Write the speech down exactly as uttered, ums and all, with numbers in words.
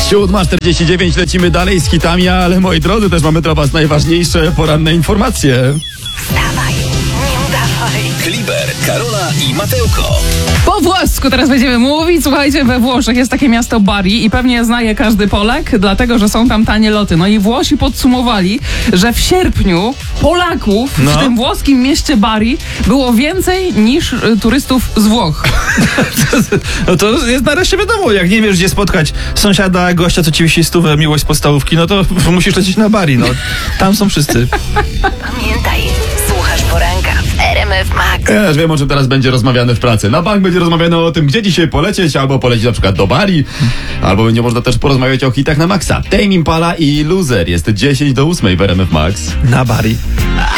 siódma czterdzieści dziewięć, lecimy dalej z hitami, ale moi drodzy, też mamy dla was najważniejsze poranne informacje. Wstawaj, nie udawaj. Kliber, Karola i Mateuko. Po włosku teraz będziemy mówić. Słuchajcie, we Włoszech jest takie miasto Bari i pewnie zna je każdy Polak, dlatego że są tam tanie loty. No i Włosi podsumowali, że w sierpniu Polaków No. w tym włoskim mieście Bari było więcej niż y, turystów z Włoch. No to jest nareszcie wiadomo, jak nie wiesz gdzie spotkać sąsiada, gościa, co ci wisi stówę, miłość z podstawówki, no to musisz lecieć na Bari, no. Tam są wszyscy. Pamiętaj, słuchasz poranka w R M F Max. Ja też wiem, o czym teraz będzie rozmawiane w pracy. Na bank będzie rozmawiane o tym, gdzie dzisiaj polecieć, albo polecieć na przykład do Bali, albo będzie można też porozmawiać o hitach na maksa. Tame Impala i Loser. Jest dziesięć do ósmej w R M F Max. Na Bari.